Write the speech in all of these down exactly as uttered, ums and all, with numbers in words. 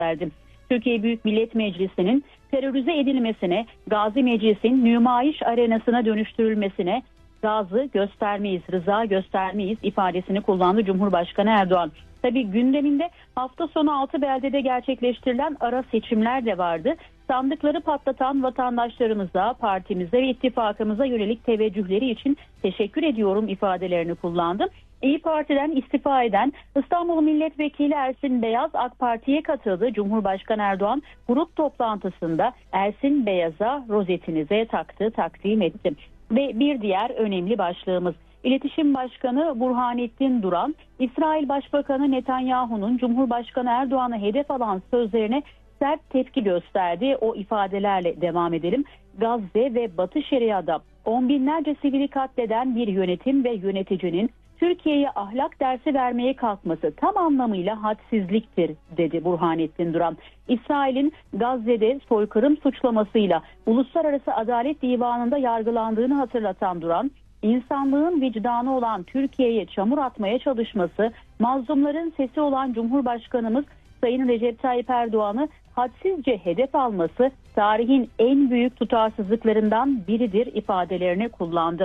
gösterdi. Türkiye Büyük Millet Meclisi'nin terörize edilmesine, Gazi Meclis'in nümayiş arenasına dönüştürülmesine gazı göstermeyiz, rıza göstermeyiz ifadesini kullandı Cumhurbaşkanı Erdoğan. Tabii gündeminde hafta sonu altı beldede gerçekleştirilen ara seçimler de vardı. Sandıkları patlatan vatandaşlarımıza, partimize ve ittifakımıza yönelik teveccühleri için teşekkür ediyorum ifadelerini kullandı. İYİ Parti'den istifa eden İstanbul Milletvekili Ersin Beyaz AK Parti'ye katıldı. Cumhurbaşkanı Erdoğan grup toplantısında Ersin Beyaz'a rozetinize taktı, takdim etti. Ve bir diğer önemli başlığımız, İletişim Başkanı Burhanettin Duran, İsrail Başbakanı Netanyahu'nun Cumhurbaşkanı Erdoğan'ı hedef alan sözlerine sert tepki gösterdi. O ifadelerle devam edelim. Gazze ve Batı Şeria'da on binlerce sivili katleden bir yönetim ve yöneticinin Türkiye'ye ahlak dersi vermeye kalkması tam anlamıyla hadsizliktir, dedi Burhanettin Duran. İsrail'in Gazze'de soykırım suçlamasıyla Uluslararası Adalet Divanı'nda yargılandığını hatırlatan Duran, insanlığın vicdanı olan Türkiye'ye çamur atmaya çalışması, mazlumların sesi olan Cumhurbaşkanımız Sayın Recep Tayyip Erdoğan'ı hadsizce hedef alması tarihin en büyük tutarsızlıklarından biridir ifadelerini kullandı.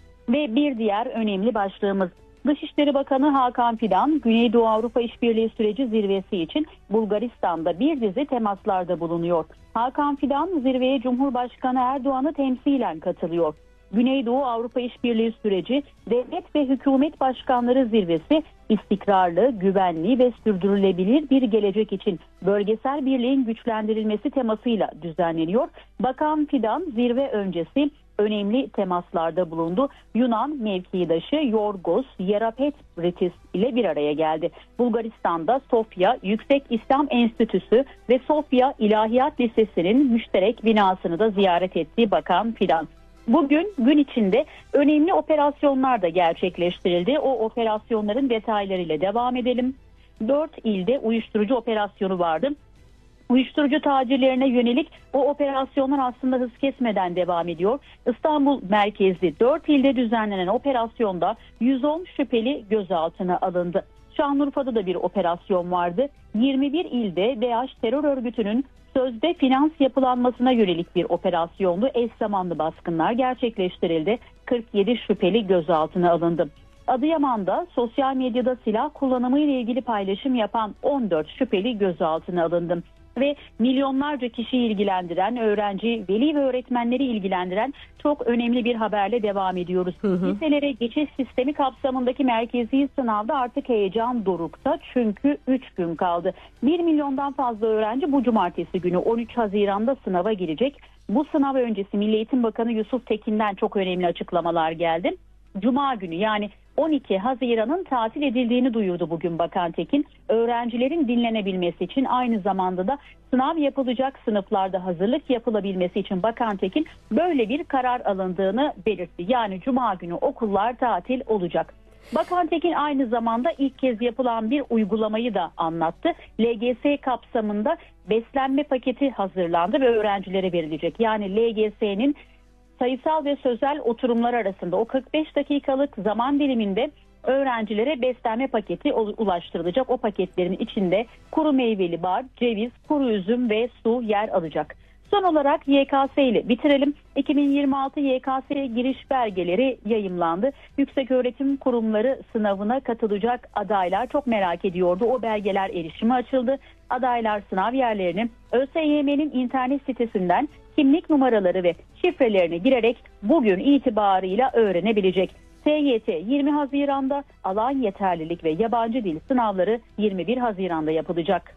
Ve bir diğer önemli başlığımız, Dışişleri Bakanı Hakan Fidan, Güneydoğu Avrupa İşbirliği Süreci zirvesi için Bulgaristan'da bir dizi temaslarda bulunuyor. Hakan Fidan zirveye Cumhurbaşkanı Erdoğan'ı temsilen katılıyor. Güneydoğu Avrupa İşbirliği Süreci Devlet ve Hükümet Başkanları Zirvesi, istikrarlı, güvenli ve sürdürülebilir bir gelecek için bölgesel birliğin güçlendirilmesi temasıyla düzenleniyor. Bakan Fidan zirve öncesi önemli temaslarda bulundu. Yunan mevkidaşı Yorgos Yerapetritis ile bir araya geldi. Bulgaristan'da Sofya Yüksek İslam Enstitüsü ve Sofya İlahiyat Lisesi'nin müşterek binasını da ziyaret etti Bakan Fidan. Bugün gün içinde önemli operasyonlar da gerçekleştirildi. O operasyonların detaylarıyla devam edelim. Dört ilde uyuşturucu operasyonu vardı. Uyuşturucu tacirlerine yönelik o operasyonlar aslında hız kesmeden devam ediyor. İstanbul merkezli dört ilde düzenlenen operasyonda yüz on şüpheli gözaltına alındı. Şanlıurfa'da da bir operasyon vardı. yirmi bir ilde DAEŞ terör örgütünün sözde finans yapılanmasına yönelik bir operasyondu. Eş zamanlı baskınlar gerçekleştirildi. kırk yedi şüpheli gözaltına alındı. Adıyaman'da sosyal medyada silah kullanımı ile ilgili paylaşım yapan on dört şüpheli gözaltına alındı. Ve milyonlarca kişiyi ilgilendiren, öğrenci, veli ve öğretmenleri ilgilendiren çok önemli bir haberle devam ediyoruz. Hı hı. Liselere geçiş sistemi kapsamındaki merkezi sınavda artık heyecan dorukta, çünkü üç gün kaldı. bir milyondan fazla öğrenci bu cumartesi günü on üç Haziran'da sınava girecek. Bu sınav öncesi Milli Eğitim Bakanı Yusuf Tekin'den çok önemli açıklamalar geldi. Cuma günü, yani on iki Haziran'ın tatil edildiğini duyurdu bugün Bakan Tekin. Öğrencilerin dinlenebilmesi için, aynı zamanda da sınav yapılacak sınıflarda hazırlık yapılabilmesi için Bakan Tekin böyle bir karar alındığını belirtti. Yani Cuma günü okullar tatil olacak. Bakan Tekin aynı zamanda ilk kez yapılan bir uygulamayı da anlattı. L G S kapsamında beslenme paketi hazırlandı ve öğrencilere verilecek. Yani L G S'nin sayısal ve sözel oturumlar arasında o kırk beş dakikalık zaman diliminde öğrencilere beslenme paketi ulaştırılacak. O paketlerin içinde kuru meyveli bar, ceviz, kuru üzüm ve su yer alacak. Son olarak Y K S ile bitirelim. iki bin yirmi altı Y K S giriş belgeleri yayımlandı. Yükseköğretim kurumları sınavına katılacak adaylar çok merak ediyordu. O belgeler erişime açıldı. Adaylar sınav yerlerini ÖSYM'nin internet sitesinden kimlik numaraları ve şifrelerini girerek bugün itibarıyla öğrenebilecek. T Y T yirmi Haziran'da, alan yeterlilik ve yabancı dil sınavları yirmi bir Haziran'da yapılacak.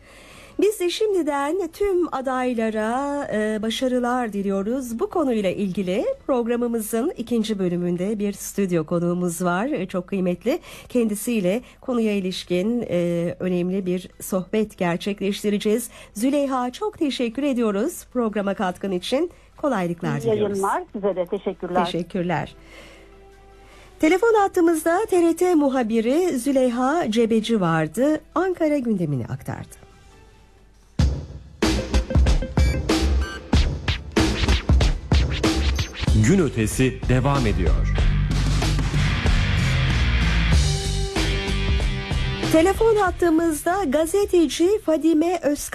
Biz de şimdiden tüm adaylara e, başarılar diliyoruz. Bu konuyla ilgili programımızın ikinci bölümünde bir stüdyo konuğumuz var. E, çok kıymetli. Kendisiyle konuya ilişkin e, önemli bir sohbet gerçekleştireceğiz. Züleyha, çok teşekkür ediyoruz programa katkın için. Kolaylıklar diliyoruz. Yayınlar, size de teşekkürler. Teşekkürler. Telefon hattımızda T R T muhabiri Züleyha Cebeci vardı. Ankara gündemini aktardı. Gün ötesi devam ediyor. Telefon hattımızda gazeteci Fadime Özkan